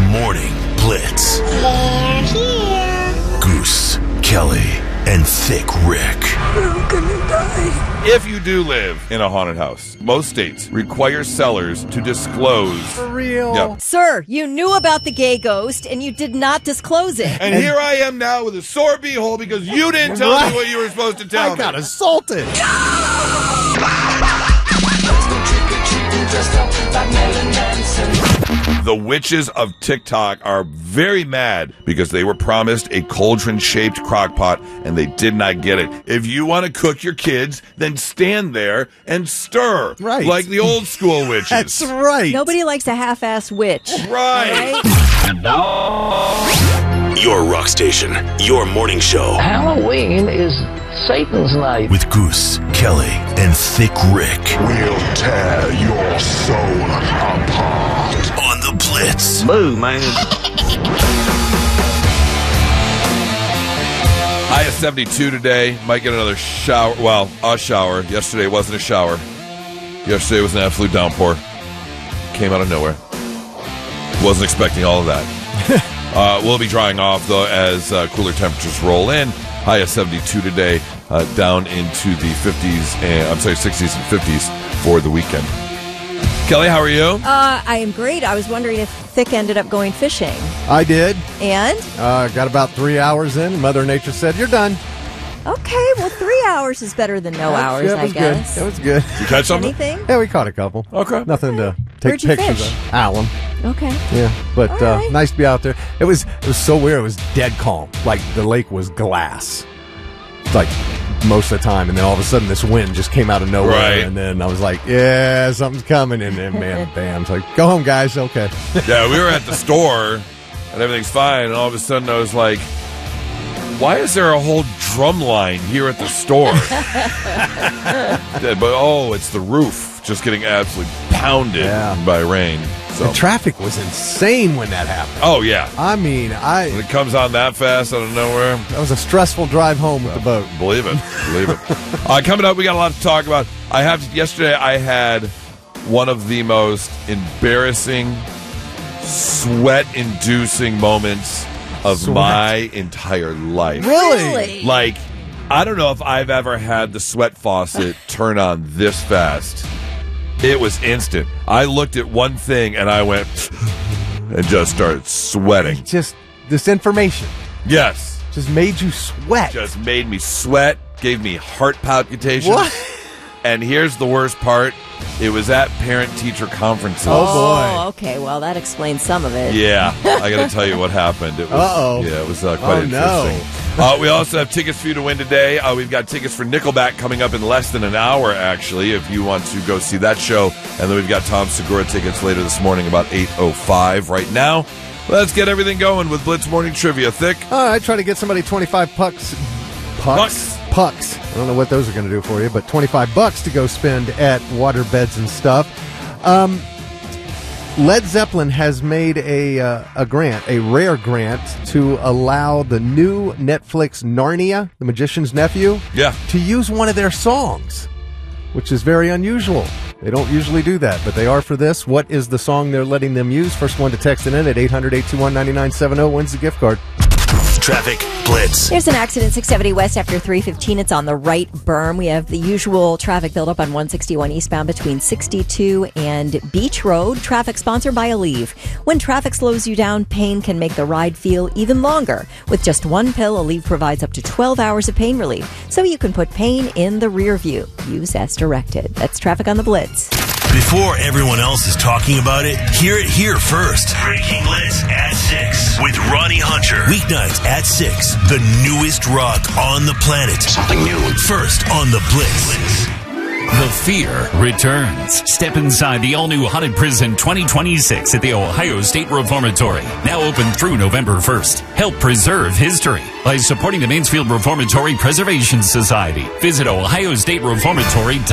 Morning Blitz. They're here. Goose, Kelly, and Thick Rick. I'm gonna die. If you do live in a haunted house, most states require sellers to disclose. For real? Yep. Sir, you knew about the gay ghost and you did not disclose it. And here I am now with a sore beehole because you didn't tell me what you were supposed to tell I got me. assaulted. The witches of TikTok are very mad because they were promised a cauldron-shaped crock pot and they did not get it. If you want to cook your kids, then stand there and stir. Right. Like the old school witches. That's right. Nobody likes a half-ass witch. Right. Your rock station, your morning show. Halloween is Satan's night. With Goose, Kelly, and Thick Rick. We'll tear your soul apart. On the Blitz. Boo, man. High of 72 today. Might get another shower. Well, a shower. Yesterday wasn't a shower. Yesterday was an absolute downpour. Came out of nowhere. Wasn't expecting all of that. We'll be drying off, though, as cooler temperatures roll in. High of 72 today, down into the 50s, and 60s and 50s for the weekend. Kelly, how are you? I am great. I was wondering if Thick ended up going fishing. I did. And? Got about 3 hours in. Mother Nature said, "You're done." Okay, well, 3 hours is better than no hours, Yeah, it I was guess. good. It was good. You catch something? Anything? Yeah, we caught a couple. Okay. Nothing to take Where'd you pictures fish? of. Alum. Okay. Yeah, but All right. nice to be out there. It was so weird. It was dead calm. Like the lake was glass, like most of the time, and then all of a sudden this wind just came out of nowhere, Right. and then I was like, "Yeah, something's coming," and then man, bam! It's like, "Go home, guys." Okay. Yeah, we were at the store, and everything's fine, and all of a sudden I was like, why is there a whole drum line here at the store? But, it's the roof just getting absolutely pounded by rain. So. The traffic was insane when that happened. Oh, yeah. I mean, When it comes on that fast out of nowhere. that was a stressful drive home with the boat. Believe it. Coming up, we got a lot to talk about. Yesterday I had one of the most embarrassing, sweat-inducing moments of my entire life. Really? Like, I don't know if I've ever had the sweat faucet turn on this fast. It was instant. I looked at one thing and I went and just started sweating. Just this information Yes. just made you sweat. Just made me sweat, gave me heart palpitations. What? And here's the worst part. It was at parent-teacher conferences. Oh, boy. Okay, well, that explains some of it. Yeah, I got to tell you what happened. It was, Uh-oh. Yeah, it was quite Oh, interesting. We also have tickets for you to win today. We've got tickets for Nickelback coming up in less than an hour, actually, if you want to go see that show. And then we've got Tom Segura tickets later this morning about 8:05. Right now, let's get everything going with Blitz Morning Trivia. Thick? I try to get somebody 25 pucks. Pucks. I don't know what those are going to do for you, but $25 to go spend at Waterbeds and Stuff. Led Zeppelin has made a grant, a rare grant, to allow the new Netflix Narnia, The Magician's Nephew, Yeah. to use one of their songs, which is very unusual. They don't usually do that, but they are for this. What is the song they're letting them use? First one to text it in at 800-821-9970 wins the gift card. Traffic Blitz. There's an accident 670 west after 315. It's on the right berm. We have the usual traffic buildup on 161 eastbound between 62 and Beach Road. Traffic sponsored by Aleve. When traffic slows you down, pain can make the ride feel even longer. With just one pill, Aleve provides up to 12 hours of pain relief, so you can put pain in the rear view. Use as directed. That's traffic on the Blitz. Before everyone else is talking about it, hear it here first. Breaking Blitz at 6 with Ronnie Hunter. Weeknights at 6. The newest rock on the planet. Something new. First on the Blitz. The fear returns. Step inside the all-new Haunted Prison 2026 at the Ohio State Reformatory. Now open through November 1st. Help preserve history by supporting the Mansfield Reformatory Preservation Society. Visit ohiostatereformatory.com.